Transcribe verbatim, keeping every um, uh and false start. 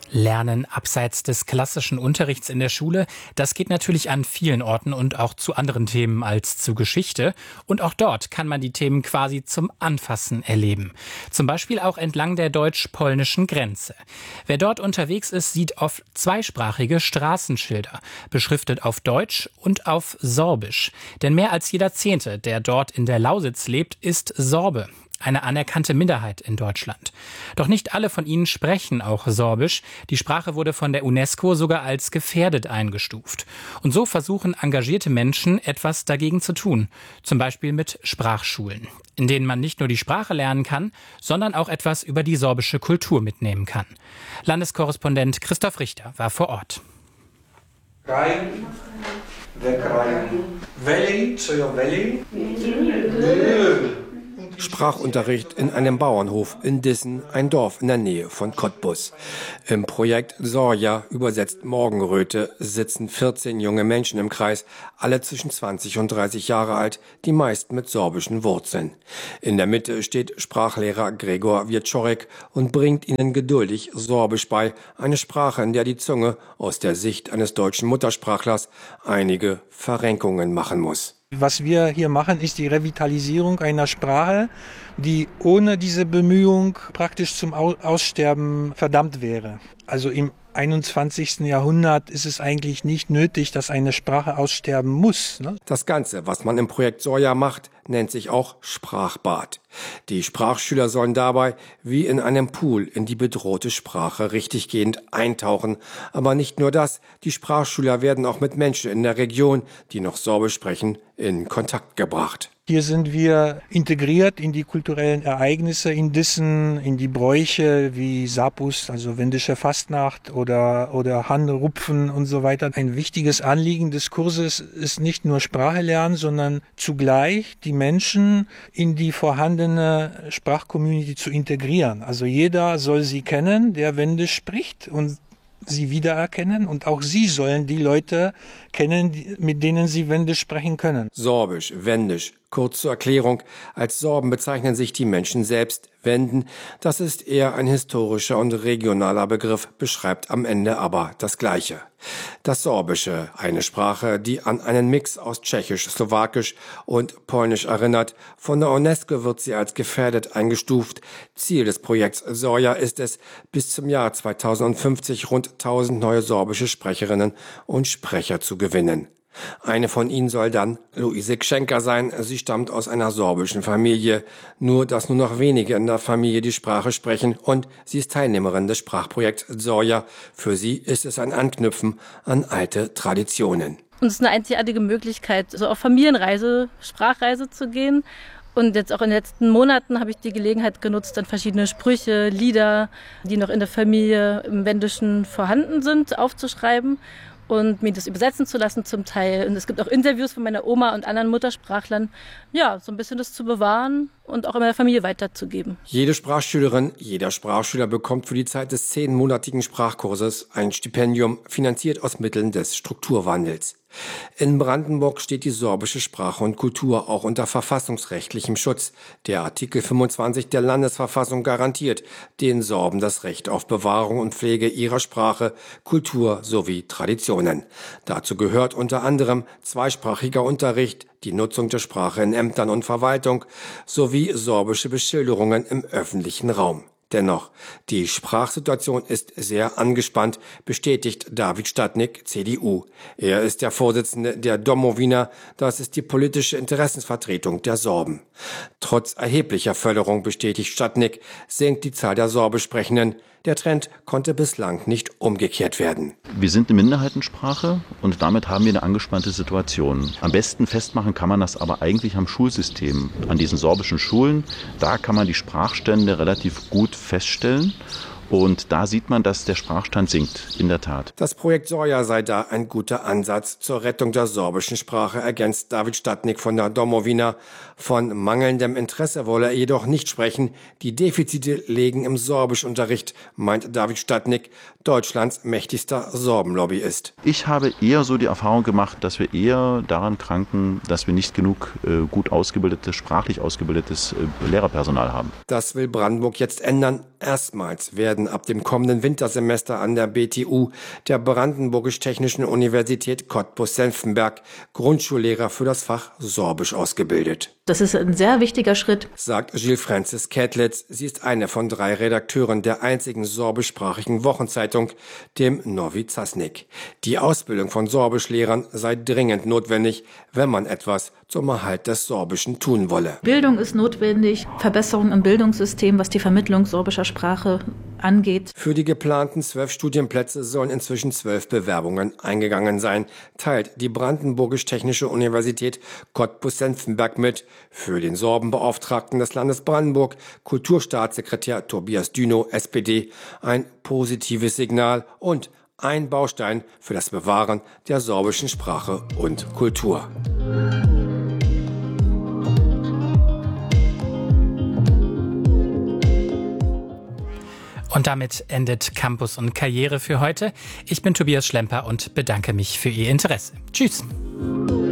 Lernen abseits des klassischen Unterrichts in der Schule, das geht natürlich an vielen Orten und auch zu anderen Themen als zu Geschichte. Und auch dort kann man die Themen quasi zum Anfassen erleben. Zum Beispiel auch entlang der deutsch-polnischen Grenze. Wer dort unterwegs ist, sieht oft zweisprachige Straßenschilder, beschriftet auf Deutsch und auf Sorbisch. Denn mehr als jeder Zehnte, der dort in der Lausitz lebt, ist Sorbe. Eine anerkannte Minderheit in Deutschland. Doch nicht alle von ihnen sprechen auch Sorbisch. Die Sprache wurde von der UNESCO sogar als gefährdet eingestuft. Und so versuchen engagierte Menschen, etwas dagegen zu tun. Zum Beispiel mit Sprachschulen, in denen man nicht nur die Sprache lernen kann, sondern auch etwas über die sorbische Kultur mitnehmen kann. Landeskorrespondent Christoph Richter war vor Ort. Rein, wegrein. Welli, zu your Welli. Nö. Sprachunterricht in einem Bauernhof in Dissen, ein Dorf in der Nähe von Cottbus. Im Projekt Sorja, übersetzt Morgenröte, sitzen vierzehn junge Menschen im Kreis, alle zwischen zwanzig und dreißig Jahre alt, die meist mit sorbischen Wurzeln. In der Mitte steht Sprachlehrer Gregor Wieczorek und bringt ihnen geduldig Sorbisch bei, eine Sprache, in der die Zunge aus der Sicht eines deutschen Muttersprachlers einige Verrenkungen machen muss. Was wir hier machen, ist die Revitalisierung einer Sprache, die ohne diese Bemühung praktisch zum Aussterben verdammt wäre. Also im einundzwanzigsten Jahrhundert ist es eigentlich nicht nötig, dass eine Sprache aussterben muss, ne? Das Ganze, was man im Projekt Sorja macht, nennt sich auch Sprachbad. Die Sprachschüler sollen dabei wie in einem Pool in die bedrohte Sprache richtiggehend eintauchen. Aber nicht nur das, die Sprachschüler werden auch mit Menschen in der Region, die noch Sorbisch sprechen, in Kontakt gebracht. Hier sind wir integriert in die kulturellen Ereignisse in Dissen, in die Bräuche wie Sapus, also wendische Fastnacht oder, oder Hanrupfen und so weiter. Ein wichtiges Anliegen des Kurses ist nicht nur Sprache lernen, sondern zugleich die Menschen in die vorhandene Sprachcommunity zu integrieren. Also jeder soll sie kennen, der Wendisch spricht, und sie wiedererkennen, und auch sie sollen die Leute kennen, mit denen sie Wendisch sprechen können. Sorbisch, Wendisch, kurz zur Erklärung, als Sorben bezeichnen sich die Menschen selbst. Wenden, das ist eher ein historischer und regionaler Begriff, beschreibt am Ende aber das Gleiche. Das Sorbische, eine Sprache, die an einen Mix aus Tschechisch, Slowakisch und Polnisch erinnert. Von der UNESCO wird sie als gefährdet eingestuft. Ziel des Projekts Sorja ist es, bis zum Jahr zweitausendfünfzig rund tausend neue sorbische Sprecherinnen und Sprecher zu gewinnen. Eine von ihnen soll dann Luise Gschenker sein. Sie stammt aus einer sorbischen Familie. Nur, dass nur noch wenige in der Familie die Sprache sprechen, und sie ist Teilnehmerin des Sprachprojekts Sorja. Für sie ist es ein Anknüpfen an alte Traditionen. Und es ist eine einzigartige Möglichkeit, so auf Familienreise, Sprachreise zu gehen. Und jetzt auch in den letzten Monaten habe ich die Gelegenheit genutzt, dann verschiedene Sprüche, Lieder, die noch in der Familie im Wendischen vorhanden sind, aufzuschreiben und mir das übersetzen zu lassen zum Teil. Und es gibt auch Interviews von meiner Oma und anderen Muttersprachlern, ja, so ein bisschen das zu bewahren und auch in meiner Familie weiterzugeben. Jede Sprachschülerin, jeder Sprachschüler bekommt für die Zeit des zehnmonatigen Sprachkurses ein Stipendium, finanziert aus Mitteln des Strukturwandels. In Brandenburg steht die sorbische Sprache und Kultur auch unter verfassungsrechtlichem Schutz. Der Artikel fünfundzwanzig der Landesverfassung garantiert den Sorben das Recht auf Bewahrung und Pflege ihrer Sprache, Kultur sowie Traditionen. Dazu gehört unter anderem zweisprachiger Unterricht, die Nutzung der Sprache in Ämtern und Verwaltung sowie sorbische Beschilderungen im öffentlichen Raum. Dennoch, die Sprachsituation ist sehr angespannt, bestätigt David Stadnik, C D U. Er ist der Vorsitzende der Domowina, das ist die politische Interessensvertretung der Sorben. Trotz erheblicher Förderung, bestätigt Stadnik, sinkt die Zahl der Sorbisch Sprechenden. Der Trend konnte bislang nicht umgekehrt werden. Wir sind eine Minderheitensprache und damit haben wir eine angespannte Situation. Am besten festmachen kann man das aber eigentlich am Schulsystem, an diesen sorbischen Schulen. Da kann man die Sprachstände relativ gut feststellen. Und da sieht man, dass der Sprachstand sinkt, in der Tat. Das Projekt Sorja sei da ein guter Ansatz zur Rettung der sorbischen Sprache, ergänzt David Stadnik von der Domowina. Von mangelndem Interesse wolle er jedoch nicht sprechen. Die Defizite liegen im Sorbischunterricht, meint David Stadnik, Deutschlands mächtigster Sorbenlobbyist. Ich habe eher so die Erfahrung gemacht, dass wir eher daran kranken, dass wir nicht genug äh, gut ausgebildetes, sprachlich ausgebildetes äh, Lehrerpersonal haben. Das will Brandenburg jetzt ändern. Erstmals werden werden ab dem kommenden Wintersemester an der B T U, der Brandenburgisch-Technischen Universität Cottbus-Senftenberg, Grundschullehrer für das Fach Sorbisch ausgebildet. Das ist ein sehr wichtiger Schritt, sagt Jill Francis Kätlitz. Sie ist eine von drei Redakteuren der einzigen sorbischsprachigen Wochenzeitung, dem Novi Časnik. Die Ausbildung von Sorbischlehrern sei dringend notwendig, wenn man etwas zum Erhalt des Sorbischen tun wolle. Bildung ist notwendig, Verbesserung im Bildungssystem, was die Vermittlung sorbischer Sprache angeht. Für die geplanten zwölf Studienplätze sollen inzwischen zwölf Bewerbungen eingegangen sein, teilt die Brandenburgisch-Technische Universität Cottbus-Senftenberg mit. Für den Sorbenbeauftragten des Landes Brandenburg, Kulturstaatssekretär Tobias Dünow, S P D, ein positives Signal und ein Baustein für das Bewahren der sorbischen Sprache und Kultur. Und damit endet Campus und Karriere für heute. Ich bin Tobias Schlemper und bedanke mich für Ihr Interesse. Tschüss.